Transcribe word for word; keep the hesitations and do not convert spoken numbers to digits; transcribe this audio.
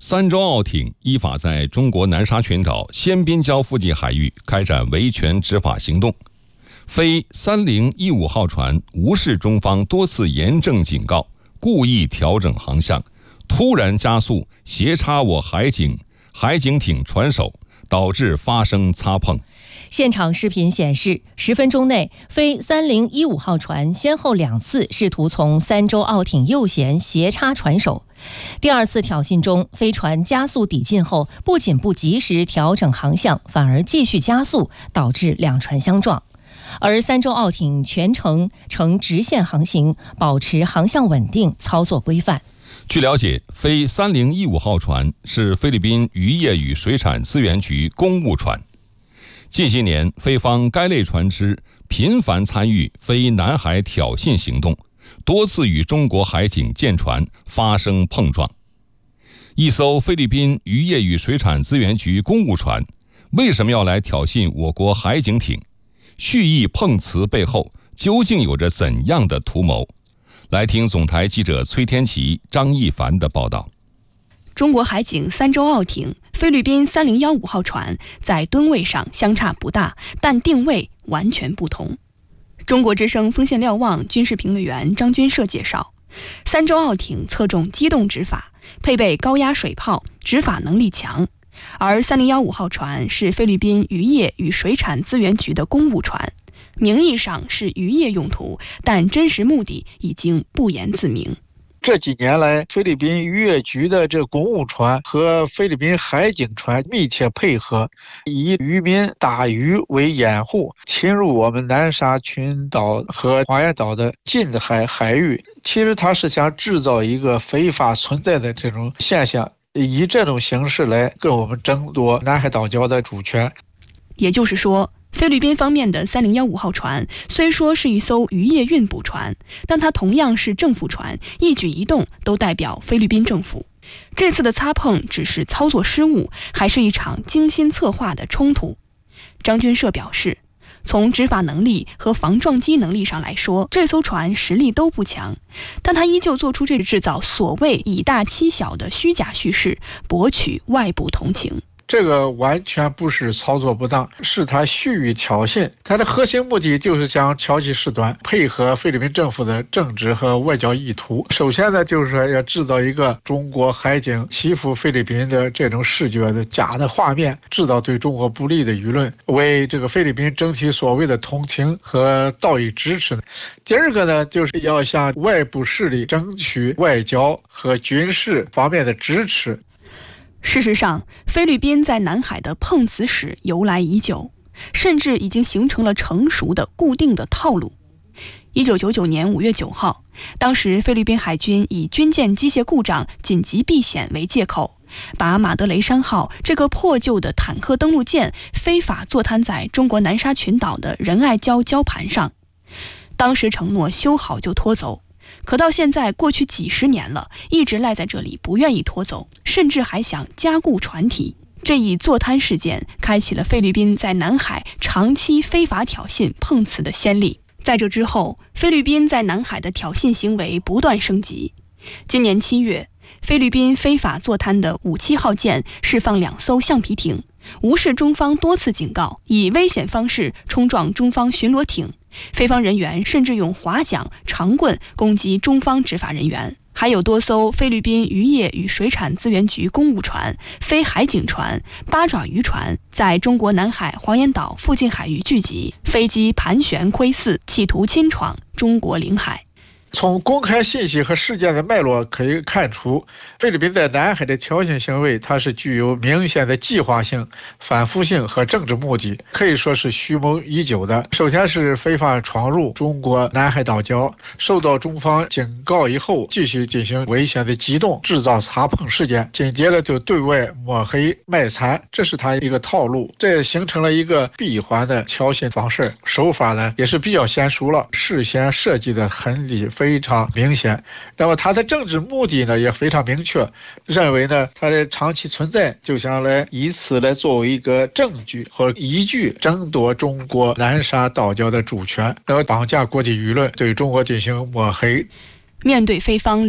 三舟澳艇依法在中国南沙群岛仙滨礁附近海域开展维权执法行动。非三零一五号船无视中方多次严正警告，故意调整航向，突然加速斜插我海警海警艇船首，导致发生擦碰。 现场视频显示，十分钟内，非三零一五号船先后两次试图从三舟澳艇右舷斜插船首。第二次挑衅中，飞船加速抵近后，不仅不及时调整航向，反而继续加速，导致两船相撞。而三舟澳艇全程呈直线航行，保持航向稳定，操作规范。 据了解，非三零一五号船是菲律宾渔业与水产资源局公务船。近些年，菲方该类船只频繁参与非南海挑衅行动，多次与中国海警舰船发生碰撞。一艘菲律宾渔业与水产资源局公务船为什么要来挑衅我国海警艇？蓄意碰瓷背后究竟有着怎样的图谋？来听总台记者崔天琪、张一凡的报道。 中国海警三舟澳艇、菲律宾三零一五号船在吨位上相差不大，但定位完全不同。中国之声锋线瞭望军事评论员张军社介绍，三舟澳艇侧重机动执法，配备高压水炮，执法能力强；而三零一五号船是菲律宾渔业与水产资源局的公务船，名义上是渔业用途，但真实目的已经不言自明。 这几年来，菲律宾渔业局的这公务船和菲律宾海警船密切配合，以渔民打鱼为掩护，侵入我们南沙群岛和黄岩岛的近海海域。其实它是想制造一个非法存在的这种现象，以这种形式来跟我们争夺南海岛礁的主权。 也就是说，菲律宾方面的三零一五号船虽说是一艘渔业运补船，但它同样是政府船，一举一动都代表菲律宾政府。这次的擦碰只是操作失误，还是一场精心策划的冲突？张军社表示，从执法能力和防撞击能力上来说，这艘船实力都不强，但它依旧做出这个制造所谓以大欺小的虚假叙事，博取外部同情。 这个完全不是操作不当，是他蓄意挑衅。他的核心目的就是想挑起事端，配合菲律宾政府的政治和外交意图。首先呢，就是说要制造一个中国海警欺负菲律宾的这种视觉的假的画面，制造对中国不利的舆论，为这个菲律宾争取所谓的同情和道义支持。第二个呢，就是要向外部势力争取外交和军事方面的支持。 事实上，菲律宾在南海的碰瓷史由来已久，甚至已经形成了成熟的固定的套路。一九九九年五月九号，当时菲律宾海军以军舰机械故障紧急避险为借口，把马德雷山号这个破旧的坦克登陆舰非法坐滩在中国南沙群岛的仁爱礁礁盘上。当时承诺修好就拖走，可到现在过去几十年了，一直赖在这里不愿意拖走，甚至还想加固船体。这一坐滩事件开启了菲律宾在南海长期非法挑衅碰瓷的先例。在这之后，菲律宾在南海的挑衅行为不断升级。今年七月，菲律宾非法坐滩的五七号舰释放两艘橡皮艇，无视中方多次警告，以危险方式冲撞中方巡逻艇。菲方人员甚至用划桨、长棍攻击中方执法人员。还有多艘菲律宾渔业与水产资源局公务船、非海警船、八爪渔船在中国南海黄岩岛附近海域聚集，飞机盘旋窥伺，企图侵闯中国领海。 从公开信息和事件的脉络可以看出，菲律宾在南海的挑衅行为，它是具有明显的计划性、反复性和政治目的，可以说是蓄谋已久的。首先是非法闯入中国南海岛礁，受到中方警告以后，继续进行危险的机动，制造擦碰事件，紧接着就对外抹黑卖惨，这是他一个套路。这也形成了一个闭环的挑衅方式，手法呢也是比较娴熟了，事先设计的痕迹非常明显。那么他的政治目的呢也非常明确，认为呢他的长期存在就想来以此来作为一个证据或依据，争夺中国南沙岛礁的主权，然后绑架国际舆论，对中国进行抹黑。 面对菲方